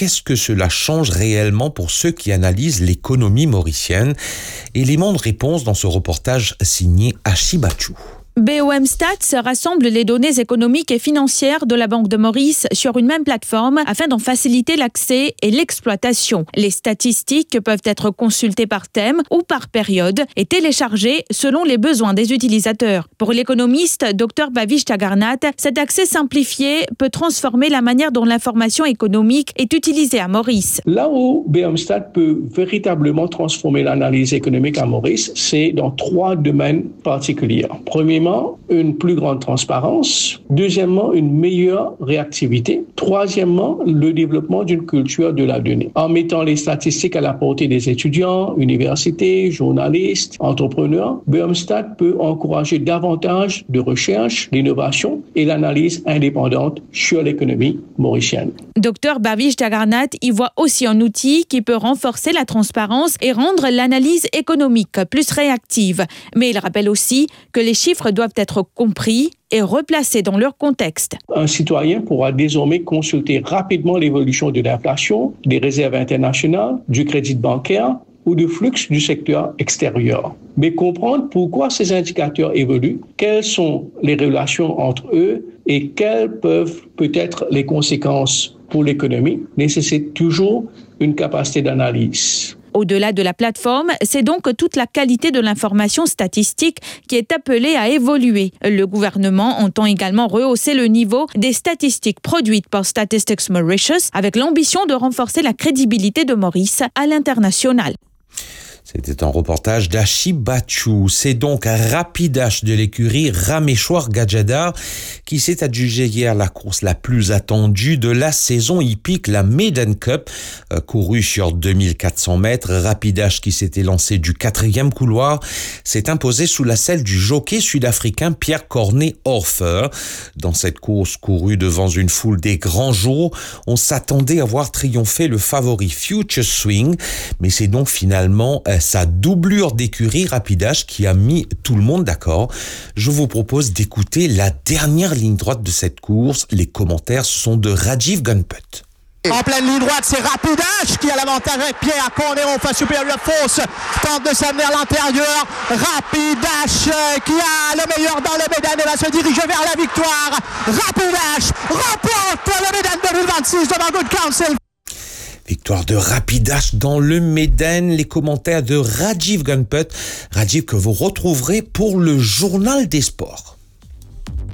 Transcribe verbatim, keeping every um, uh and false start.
qu'est-ce que cela change réellement pour ceux qui analysent l'économie mauricienne? Élément de réponse dans ce reportage signé Achibachou. B O M Stats rassemble les données économiques et financières de la Banque de Maurice sur une même plateforme afin d'en faciliter l'accès et l'exploitation. Les statistiques peuvent être consultées par thème ou par période et téléchargées selon les besoins des utilisateurs. Pour l'économiste Dr Bhavish Jagannath, cet accès simplifié peut transformer la manière dont l'information économique est utilisée à Maurice. Là où B O M Stats peut véritablement transformer l'analyse économique à Maurice, c'est dans trois domaines particuliers. Premièrement, une plus grande transparence. Deuxièmement, une meilleure réactivité. Troisièmement, le développement d'une culture de la donnée. En mettant les statistiques à la portée des étudiants, universités, journalistes, entrepreneurs, B O M Stats peut encourager davantage de recherche, d'innovation et l'analyse indépendante sur l'économie mauricienne. Dr Bhavish Jagannath y voit aussi un outil qui peut renforcer la transparence et rendre l'analyse économique plus réactive. Mais il rappelle aussi que les chiffres doivent être compris et replacés dans leur contexte. Un citoyen pourra désormais consulter rapidement l'évolution de l'inflation, des réserves internationales, du crédit bancaire ou du flux du secteur extérieur. Mais comprendre pourquoi ces indicateurs évoluent, quelles sont les relations entre eux et quelles peuvent peut-être les conséquences pour l'économie nécessite toujours une capacité d'analyse. Au-delà de la plateforme, c'est donc toute la qualité de l'information statistique qui est appelée à évoluer. Le gouvernement entend également rehausser le niveau des statistiques produites par Statistics Mauritius avec l'ambition de renforcer la crédibilité de Maurice à l'international. C'était un reportage d'Achibachou. C'est donc Rapidash de l'écurie Rameshwar Gajadhar qui s'est adjugé hier la course la plus attendue de la saison hippique, la Maiden Cup, euh, courue sur deux mille quatre cents mètres. Rapidash, qui s'était lancé du quatrième couloir, s'est imposé sous la selle du jockey sud-africain Pierre Cornet Orfer. Dans cette course courue devant une foule des grands jours, on s'attendait à voir triompher le favori Future Swing, mais c'est donc finalement euh, sa doublure d'écurie Rapidash qui a mis tout le monde d'accord. Je vous propose d'écouter la dernière ligne droite de cette course. Les commentaires sont de Rajiv Gunput. En pleine ligne droite, c'est Rapidash qui a l'avantage avec Pierre Cornet en face supérieure fausse. Tente de s'amener à l'intérieur. Rapidash qui a le meilleur dans le Médan et va se diriger vers la victoire. Rapidash remporte le Médan deux mille vingt-six devant Good Counsel. Victoire de Rapidash dans le Médan. Les commentaires de Rajiv Gunput. Rajiv que vous retrouverez pour le journal des sports.